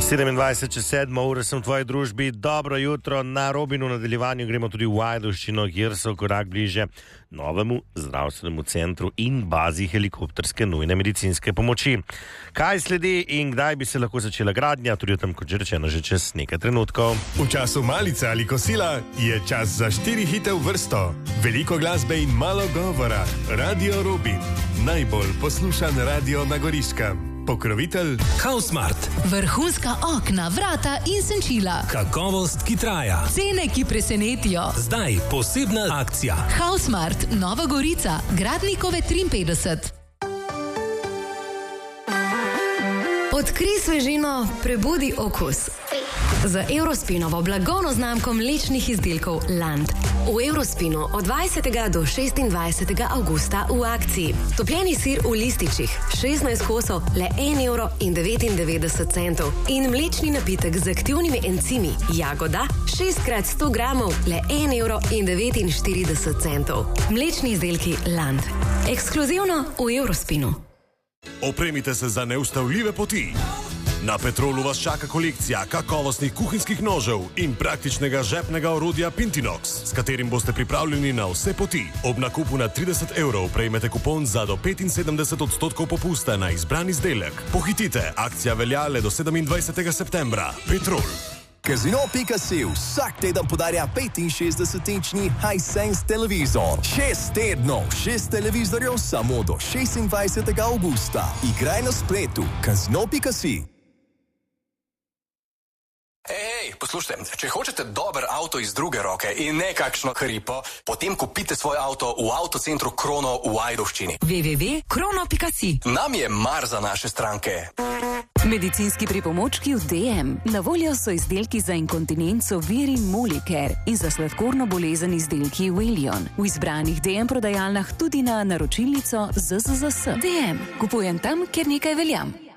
27:07 sem v tvoji družbi. Dobro jutro. Na Robinu nadaljevanju gremo tudi v Ajdovščino, kjer so korak bliže novemu zdravstvenemu centru in bazi helikopterske nujne medicinske pomoči. Kaj sledi in kdaj bi se lahko začela gradnja, tudi tam, kot že rečeno, že čez nekaj trenutkov. V času malice ali kosila je čas za 4 hite v vrsto. Veliko glasbe in malo govora. Radio Robin. Najbolj poslušan radio na Goriškem. Pokrovitelj Hausmart. Vrhunska okna, vrata in senčila. Kakovost, ki traja. Cene, ki presenetijo. Zdaj posebna akcija. Hausmart, Nova Gorica, Gradnikove 53. Odkrij svežino, prebudi okus. Z Eurospinovo blagovno znamko mlečnih izdelkov Land. V Eurospinu od 20. do 26. avgusta v akciji. Topljeni sir v lističih, 16 kosov, le 1,99 €. In mlečni napitek z aktivnimi encimi, jagoda, 6x100 gramov, le 1,49 €. Mlečni izdelki Land. Ekskluzivno v Eurospinu. Opremite se za neustavljive poti. Na Petrolu vas čaka kolekcija kakovostnih kuhinjskih nožev in praktičnega žepnega orodja Pintinox, s katerim boste pripravljeni na vse poti. Ob nakupu na 30 € prejmete kupon za do 75% popusta na izbran izdelek. Pohitite, akcija velja le do 27. septembra. Petrol. Casino.si vsak teden podarja 65-inčni Hisense televizor. 6 tednov, 6 televizorjev samo do 26. avgusta. Igraj na spletu. Casino.si. Ej, poslušajte, če hočete dober avto iz druge roke in ne kakšno hripo, potem kupite svoj avto v avtocentru Krono v Ajdovščini. www.krono.si. Nam je mar za naše stranke. Medicinski pripomočki v DM. Na voljo so izdelki za inkontinenco Vir in Molicare in za sladkorno bolezen izdelki Willion. V izbranih DM prodajalnah tudi na naročilnico ZZZS. DM. Kupujem tam, kjer nekaj veljam.